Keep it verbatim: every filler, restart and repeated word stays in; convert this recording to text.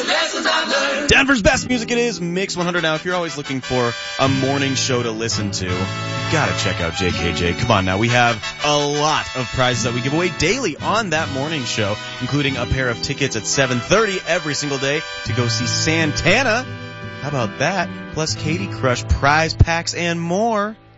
lessons I've learned. Denver's best music, it is Mix one hundred. Now, if you're always looking for a morning show to listen to, you've got to check out J K J. Come on now, we have a lot of prizes that we give away daily on that morning show, including a pair of tickets at seven thirty every single day to go see Santana. How about that? Plus Katie Crush, prize packs, and more.